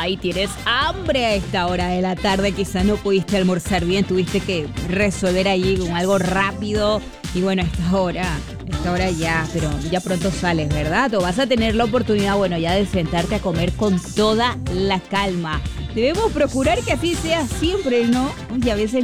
y tienes hambre a esta hora de la tarde, quizás no pudiste almorzar bien, tuviste que resolver allí con algo rápido. Y bueno, a esta hora ya, pero ya pronto sales, ¿verdad? O vas a tener la oportunidad, bueno, ya de sentarte a comer con toda la calma. Debemos procurar que así sea siempre, ¿no? Y a veces